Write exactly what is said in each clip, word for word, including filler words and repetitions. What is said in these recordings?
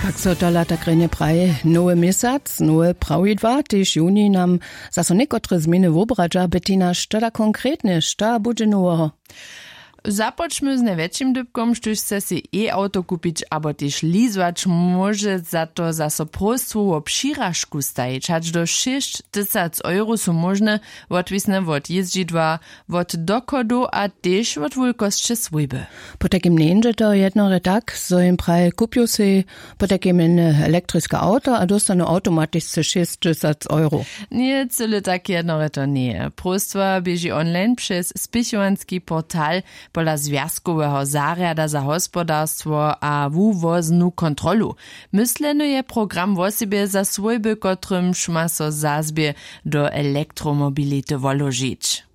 Tak so to lata krenie praje nowy miesiąc, nowe prawidła, też juni nam zaso niekotre zmiany wobradza, Bettina, što da konkretnie, što bude nowego? Započmy z najväčším dybkom, štuž chce si e-auto kupić, abo też lizwać może za to zaso prostwo o přiražku stajić. Hač do šest tysac euro są możne odwisne od jeździdła, od dokodu, a też od wielkości swojby. Po takim nie to jedno tak, so im praje kupił si po takim elektryczne auto, a dostanu automatycznie šest tysac euro. Nie, cyle tak jedno to nie. Prostwa bieži online przez spichowanski portal pola Związkowego Zarjada za hospodarstwo a wuvoznu kontrolu. Mysleny je program w osobie za swojby, kotrym ma so zazbie do elektromobility woložić.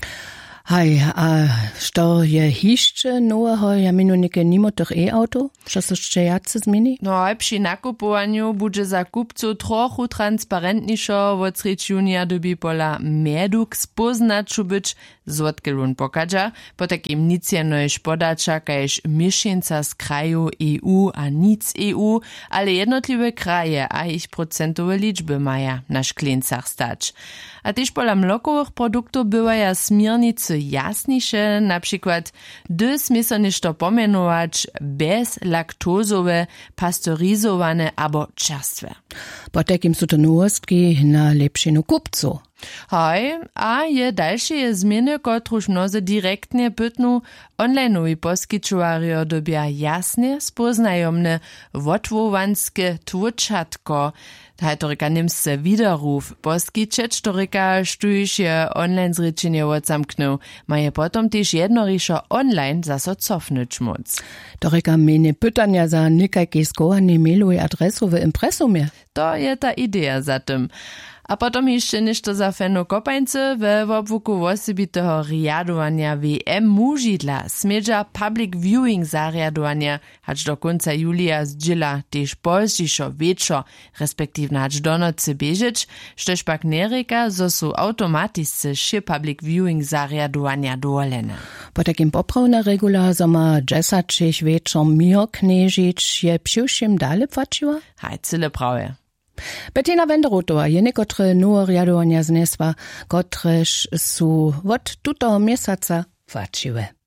Hej, a što je hišće nowego, ja minu neke nimo tych e-auto? Što se še jace zmieni? No, a przy nakupowaniu bude za kupcu trochu transparentniejszo, od sreč junija dobi pola meduk spoznaczu być złotkelun pokadża, po takim nic je špodača, kajž mieszieńca z kraju E U a nic E U, ale jednotliwe kraje a ich procentowe liczby maja na szklencach stać. A też pola mlokowych produktów była ja smiernicy jasniejsze, na przykład dy smysl niż to pomenować bezlaktozowe, pasteurizowane albo czerstwe. Po takim są to nowostki na lepszinu kupcu. Hoj, a je dalsze zmiany, kotruž mnoze direktnie pytnu, onlineowi poskičovario dobia jasne, spoznajomne, wotwowanskie twučatko, hajtorika nimsce widerruf, poskičeć torika, štuž je online zrečenje odzamknął, ma je potom też jednoriszo online zaso cofnyć móc. Torika mene pytania za nikajkie skołanie mailu i adresu w impresumie. To je ta idea za tym. A potom jeszcze ništo za feno kopańce we obvuku osobitego riadowania W M mužidla smedža public viewing zariadowania, hač do konca julija zdźila też pozdźišo wieczo, respektivne hač do nocy biežeć, štož pak nereka, zo su automatisce še public viewing zariadowania dovolene. Po takim poprawna regula, zo ma džesačich wieczom mir knežić, je přiwšim dale płaciła? Haj, cyle prawie. Bettina Wenderotová je nekotre nowe riadovania znesła, kotrež su od tuto mjesaca płaciły.